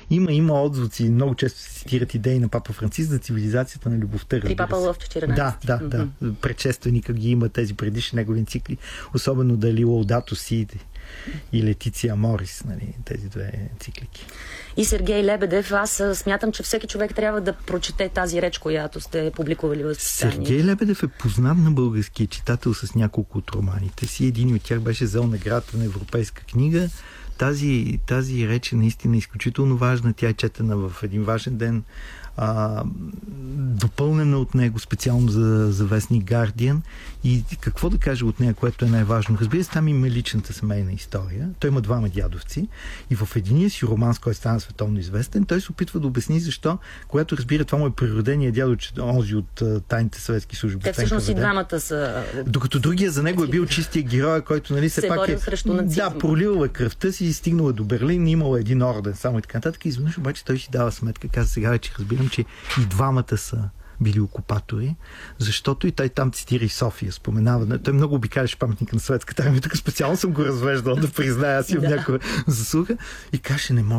Има отзвуци, много често се цитират идеи на папа Франциск за цивилизацията на любовта. При папа Лъв 14. Да. Предшественика ги има тези предишни негови енцикли, особено дали Лаудато Си и Летиция Морис, нали, тези две енциклики. И Сергей Лебедев, аз смятам, че всеки човек трябва да прочете тази реч, която сте публикували в списание. Сергей Лебедев е познат на българския читател с няколко от романите си. Един от тях беше взел наградата на европейска книга. Тази реч е наистина изключително важна. Тя е четена в един важен ден, допълнена от него специално за вестник Guardian. И какво да кажа от нея, което е най-важно? Разбира се, там има личната семейна история. Той има двама дядовци и в единия си роман, с който стана световно известен, той се опитва да обясни защо, когато разбира това му е природения дядо, онзи от тайните съветски служби. Те всъщност и двамата са... Докато другия за него е бил чистия герой, който, нали, се пак е... срещу нацизма. Да, пролил е кръвта си, стигнал до Берлин, имал един орден, само и така нататък. И изведнъж обаче той си дава сметка, каза: сега вече разбирам, че и двамата са били окупатори, защото и той там цитира и София, споменава. Той много обикаляше паметника на Съветската армия, тук специално съм го развеждал, да призная, аз имам някаква заслуга, и каже: не може